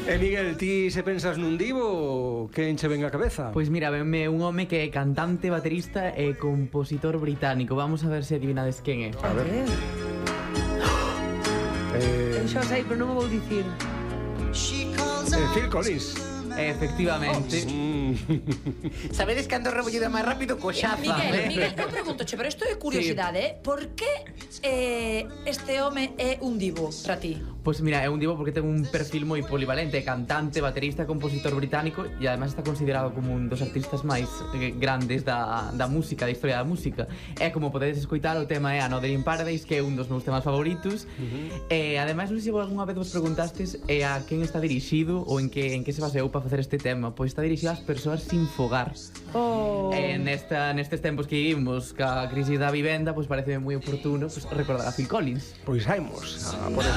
Miguel, ti se pensas nun divo, que enche ben a cabeza? Pois mira, venme un home que é cantante, baterista e compositor británico. Vamos a ver se adivinades quen é. A ver. Eu xa sei, pero non o vou dicir. Phil Collins. Efectivamente. Sabedes cando o rebollido é máis rápido co xafa. Miguel, eu preguntoche, pero isto é curiosidade, Por que este home é un divo para ti? Pois mira, é un divo porque ten un perfil moi polivalente. É cantante, baterista, compositor británico e ademais está considerado como un dos artistas máis grandes da música, da historia da música. E como podedes escoitar, o tema é Another in Paradise, que é un dos meus temas favoritos. E ademais, non sei se algunha vez vos preguntastes a quen está dirixido ou en que se baseou para facer este tema. Pois está dirixido ás persoas sin fogar. Nestes tempos que vivimos ca crise da vivenda, pois parece moi oportuno recordar a Phil Collins. Pois saimos a por